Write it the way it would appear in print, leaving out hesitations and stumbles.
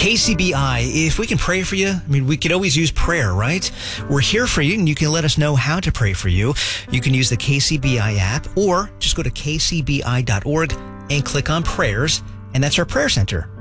KCBI, if we can pray for you, I mean, we could always use prayer, right? We're here for you, and you can let us know how to pray for you. You can use the KCBI app, or just go to kcbi.org and click on prayers, and that's our prayer center.